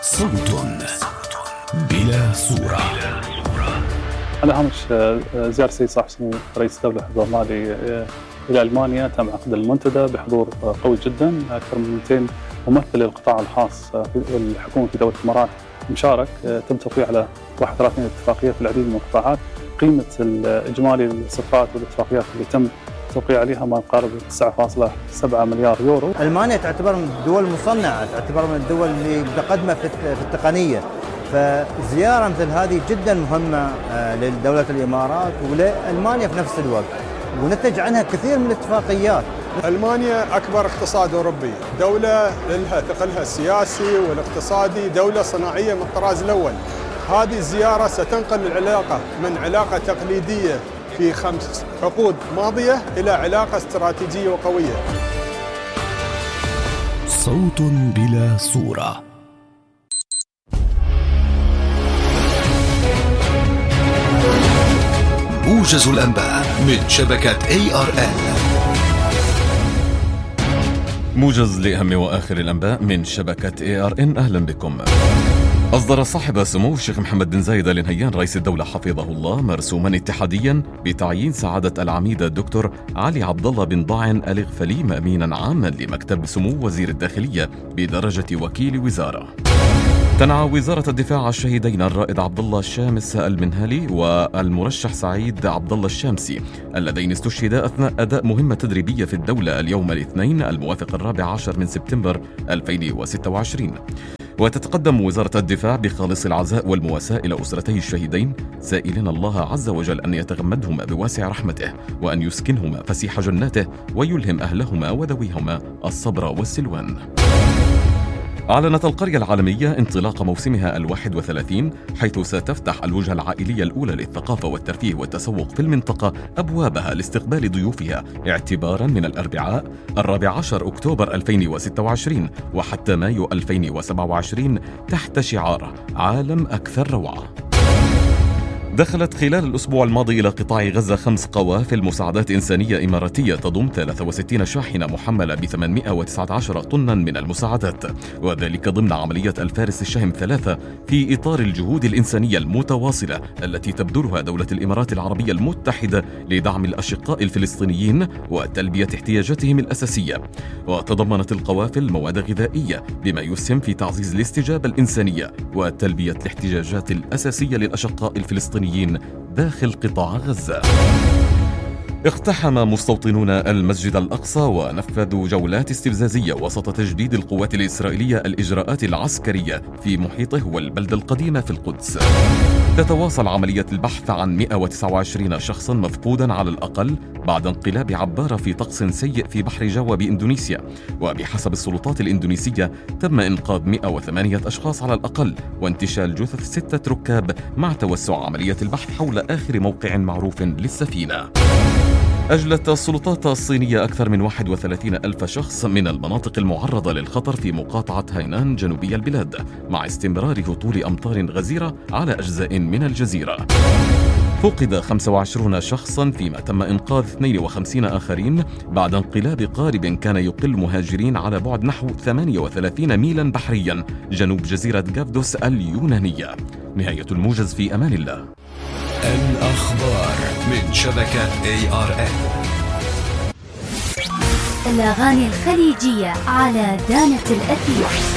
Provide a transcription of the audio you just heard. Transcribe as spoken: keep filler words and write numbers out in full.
صوت بلا صورة. على هامش زيارة السيد صاحب السمو رئيس الدولة حفظه الله إلى ألمانيا، تم عقد المنتدى بحضور قوي جدا، أكثر من مئتين ممثل للقطاع الخاص الحكومي في دولة الإمارات مشارك. تم توقيع على واحد وثلاثين اتفاقية في العديد من القطاعات. قيمة الإجمالي للصفقات والاتفاقيات اللي تم توقيع عليها ما يقارب تسعة فاصلة سبعة مليار يورو. ألمانيا تعتبر من الدول المصنعة، تعتبر من الدول اللي متقدمة في التقنية، فزيارة مثل هذه جدا مهمة لدولة الإمارات ولألمانيا في نفس الوقت، ونتج عنها كثير من الاتفاقيات. ألمانيا أكبر اقتصاد أوروبي، دولة لها ثقلها السياسي والاقتصادي، دولة صناعية من الطراز الأول. هذه الزيارة ستنقل العلاقة من علاقة تقليدية في خمس عقود ماضية إلى علاقة استراتيجية وقوية. صوت بلا صورة. موجز الأنباء من شبكة إيه آر إل. موجز لأهم وآخر الأنباء من شبكة إيه آر إن. أهلا بكم. أصدر صاحب السمو الشيخ محمد بن زايد آل نهيان رئيس الدولة حفظه الله مرسوما اتحاديا بتعيين سعادة العميد الدكتور علي عبد الله بن ضاعن الإغفلي أمينا عاما لمكتب سمو وزير الداخلية بدرجة وكيل وزارة. تنعى وزارة الدفاع الشهيدين الرائد عبد الله الشامس المنهلي والمرشح سعيد عبد الله الشامسي اللذين استشهدا أثناء أداء مهمة تدريبية في الدولة اليوم الاثنين الموافق الرابع عشر من سبتمبر ألفين وستة وعشرين. وتتقدم وزارة الدفاع بخالص العزاء والمواساة إلى أسرتي الشهيدين، سائلين الله عز وجل أن يتغمدهما بواسع رحمته وأن يسكنهما فسيح جناته ويلهم أهلهما وذويهما الصبر والسلوان. أعلنت القرية العالمية انطلاق موسمها الواحد وثلاثين، حيث ستفتح الوجهة العائلية الأولى للثقافة والترفيه والتسوق في المنطقة أبوابها لاستقبال ضيوفها اعتبارا من الأربعاء الرابع عشر أكتوبر ألفين وستة وعشرين وحتى مايو ألفين وسبعة وعشرين تحت شعار عالم أكثر روعة. دخلت خلال الأسبوع الماضي إلى قطاع غزة خمس قوافل مساعدات إنسانية إماراتية تضم ثلاثة وستين شاحنة محملة ب ثمانمئة وتسعة عشر طنا من المساعدات، وذلك ضمن عملية الفارس الشهم ثلاثة في إطار الجهود الإنسانية المتواصلة التي تبذلها دولة الإمارات العربية المتحدة لدعم الأشقاء الفلسطينيين وتلبية احتياجاتهم الأساسية. وتضمنت القوافل مواد غذائية بما يسهم في تعزيز الاستجابة الإنسانية وتلبية الاحتياجات الأساسية للأشقاء الفلسطينيين داخل قطاع غزة. اقتحم مستوطنون المسجد الأقصى ونفذوا جولات استفزازية وسط تجديد القوات الإسرائيلية الإجراءات العسكرية في محيطه والبلدة القديمة في القدس. تتواصل عملية البحث عن مئة وتسعة وعشرين شخصا مفقودا على الأقل بعد انقلاب عبارة في طقس سيء في بحر جاوا بإندونيسيا، وبحسب السلطات الإندونيسية تم إنقاذ مئة وثمانية أشخاص على الأقل وانتشال جثث ستة ركاب مع توسع عملية البحث حول آخر موقع معروف للسفينة. أجلت السلطات الصينية أكثر من واحد وثلاثين ألف شخص من المناطق المعرضة للخطر في مقاطعة هاينان جنوبي البلاد مع استمرار هطول أمطار غزيرة على أجزاء من الجزيرة. فقد خمسة وعشرين شخصا فيما تم إنقاذ اثنين وخمسين آخرين بعد انقلاب قارب كان يقل مهاجرين على بعد نحو ثمانية وثلاثين ميلا بحريا جنوب جزيرة غافدوس اليونانية. نهاية الموجز، في أمان الله. الأخبار من شبكة إيه آر إل. الأغاني الخليجية على دانة الأثير.